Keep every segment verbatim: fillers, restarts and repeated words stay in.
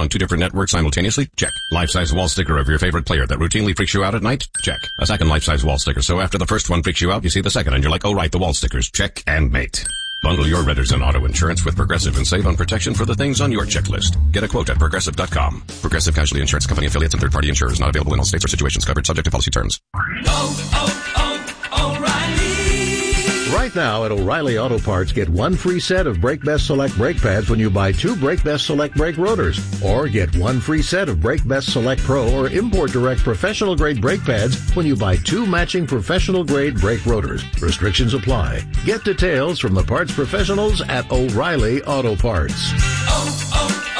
on two different networks simultaneously? Check. Life-size wall sticker of your favorite player that routinely freaks you out at night? Check. A second life-size wall sticker, so after the first one freaks you out, you see the second and you're like, oh right, the wall stickers. Check and mate. Bundle your renters and auto insurance with Progressive and save on protection for the things on your checklist. Get a quote at Progressive dot com. Progressive Casualty Insurance Company affiliates and third-party insurers not available in all states or situations. Covered subject to policy terms. Oh, oh, oh, O'Reilly! Right now at O'Reilly Auto Parts, get one free set of Brake Best Select brake pads when you buy two Brake Best Select brake rotors. Or get one free set of Brake Best Select Pro or Import Direct professional grade brake pads when you buy two matching professional grade brake rotors. Restrictions apply. Get details from the parts professionals at O'Reilly Auto Parts. Oh,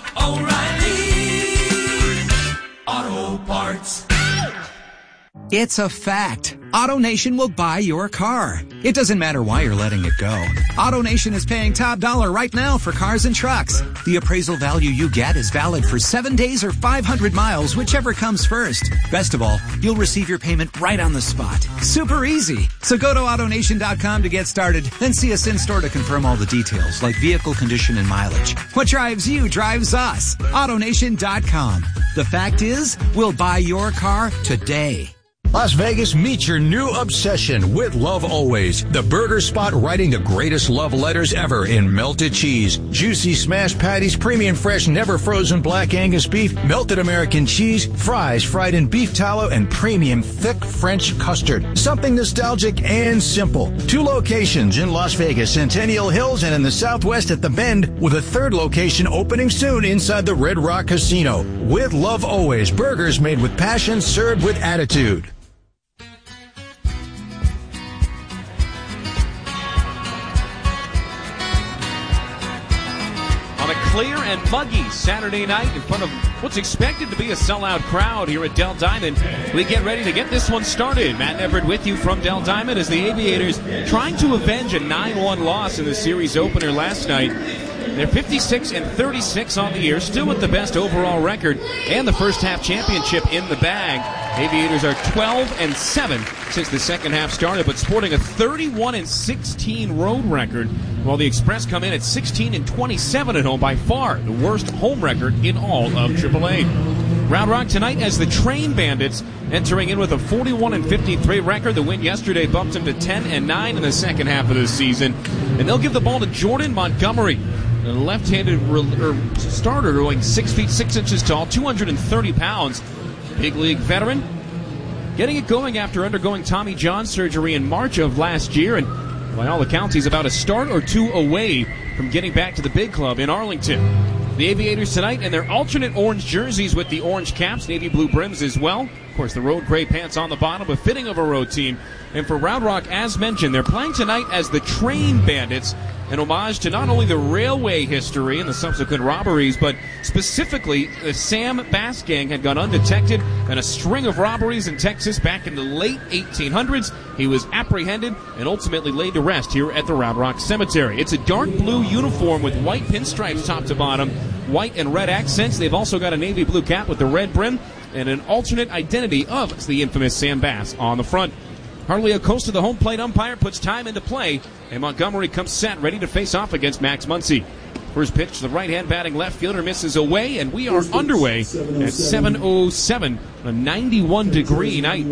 oh, oh, O'Reilly Auto Parts. It's a fact. AutoNation will buy your car. It doesn't matter why you're letting it go. AutoNation is paying top dollar right now for cars and trucks. The appraisal value you get is valid for seven days or five hundred miles, whichever comes first. Best of all, you'll receive your payment right on the spot. Super easy. So go to AutoNation dot com to get started, then see us in-store to confirm all the details, like vehicle condition and mileage. What drives you drives us. AutoNation dot com. The fact is, we'll buy your car today. Las Vegas, meet your new obsession with Love Always, the burger spot writing the greatest love letters ever in melted cheese, juicy smashed patties, premium fresh never frozen black Angus beef, melted American cheese, fries fried in beef tallow, and premium thick French custard. Something nostalgic and simple. Two locations in Las Vegas, Centennial Hills, and in the Southwest at The Bend, with a third location opening soon inside the Red Rock Casino. With Love Always, burgers made with passion, served with attitude. On a clear and muggy Saturday night in front of what's expected to be a sellout crowd here at Del Diamond, we get ready to get this one started. Matt Everett with you from Del Diamond as the Aviators trying to avenge a nine one loss in the series opener last night. They're fifty-six and thirty-six on the year, still with the best overall record and the first half championship in the bag. Aviators are twelve and seven since the second half started, but sporting a thirty-one and sixteen road record, while the Express come in at sixteen and twenty-seven at home, by far the worst home record in all of triple A. Round Rock tonight as the Train Bandits entering in with a forty-one and fifty-three record. The win yesterday bumped them to ten and nine in the second half of the season, and they'll give the ball to Jordan Montgomery, a left-handed re- starter going six feet six inches tall, two hundred thirty pounds. Big league veteran, getting it going after undergoing Tommy John surgery in March of last year, and by all accounts, he's about a start or two away from getting back to the big club in Arlington. The Aviators tonight in their alternate orange jerseys with the orange caps, navy blue brims as well. Of course, the road gray pants on the bottom, a fitting of a road team. And for Round Rock, as mentioned, they're playing tonight as the Train Bandits, an homage to not only the railway history and the subsequent robberies, but specifically the Sam Bass gang had gone undetected in a string of robberies in Texas back in the late eighteen hundreds. He was apprehended and ultimately laid to rest here at the Round Rock Cemetery. It's a dark blue uniform with white pinstripes top to bottom, white and red accents. They've also got a navy blue cap with the red brim and an alternate identity of the infamous Sam Bass on the front. Harley Acosta, the home plate umpire, puts time into play, and Montgomery comes set, ready to face off against Max Muncy. First pitch to the right-hand batting left fielder misses away, and we are underway at seven oh seven, a ninety-one degree night.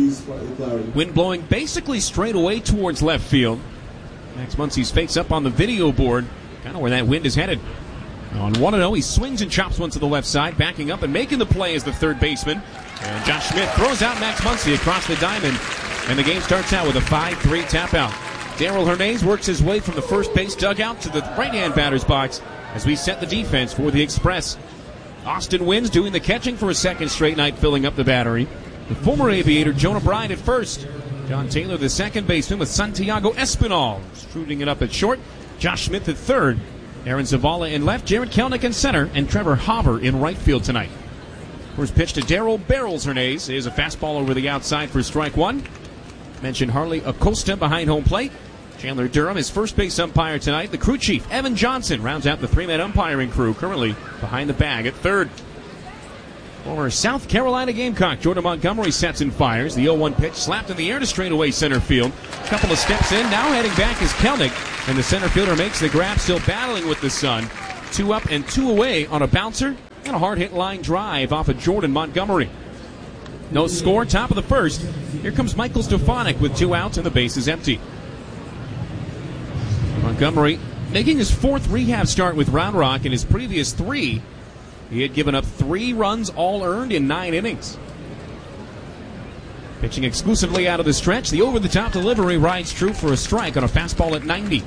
Wind blowing basically straight away towards left field. Max Muncy's face up on the video board, kind of where that wind is headed. On one and oh, he swings and chops one to the left side, backing up and making the play as the third baseman. And Josh Smith throws out Max Muncy across the diamond. And the game starts out with a five three tap out. Darrell Hernandez works his way from the first base dugout to the right-hand batter's box as we set the defense for the Express. Austin Wynns doing the catching for a second straight night, filling up the battery. The former Aviator, Jonah Bryan, at first. John Taylor, the second baseman, with Santiago Espinal shooting it up at short. Josh Smith at third. Aaron Zavala in left. Jared Kelnick in center. And Trevor Hauber in right field tonight. First pitch to Darrell Barrels Hernandez is a fastball over the outside for strike one. Mentioned Harley Acosta behind home plate. Chandler Durham, his first base umpire tonight. The crew chief, Evan Johnson, rounds out the three-man umpiring crew, currently behind the bag at third. Former South Carolina Gamecock Jordan Montgomery sets and fires. The oh one pitch slapped in the air to straightaway center field. A couple of steps in, now heading back is Kelnick, and the center fielder makes the grab, still battling with the sun. Two up and two away on a bouncer. and a hard hit line drive off of Jordan Montgomery. No score, top of the first. Here comes Michael Stefanik with two outs and the bases empty. Montgomery making his fourth rehab start with Round Rock. In his previous three, he had given up three runs all earned in nine innings. Pitching exclusively out of the stretch, the over-the-top delivery rides true for a strike on a fastball at ninety.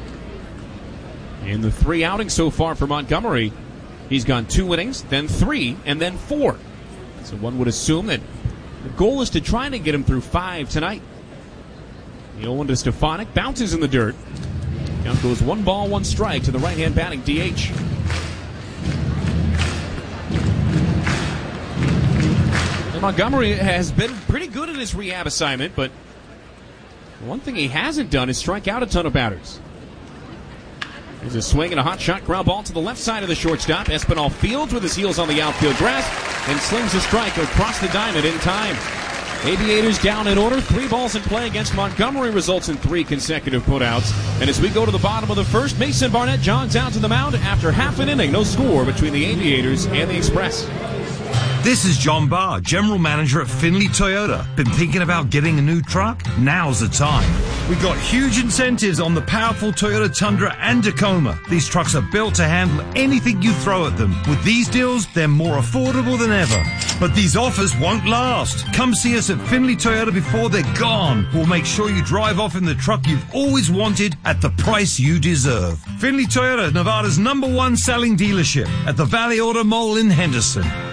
In the three outings so far for Montgomery, he's gone two innings, then three, and then four. So one would assume that the goal is to try to get him through five tonight. The oh one to Stefanik bounces in the dirt. Count goes one ball, one strike to the right-hand batting D H. And Montgomery has been pretty good in his rehab assignment, but one thing he hasn't done is strike out a ton of batters. There's a swing and a hot shot ground ball to the left side of the shortstop. Espinal fields with his heels on the outfield grass and slings a strike across the diamond in time. Aviators down in order. Three balls in play against Montgomery results in three consecutive putouts. And as we go to the bottom of the first, Mason Barnett jogs out to the mound after half an inning. No score between the Aviators and the Express. This is John Barr, General Manager at Finley Toyota. Been thinking about getting a new truck? Now's the time. We've got huge incentives on the powerful Toyota Tundra and Tacoma. These trucks are built to handle anything you throw at them. With these deals, they're more affordable than ever. But these offers won't last. Come see us at Finley Toyota before they're gone. We'll make sure you drive off in the truck you've always wanted at the price you deserve. Finley Toyota, Nevada's number one selling dealership at the Valley Auto Mall in Henderson.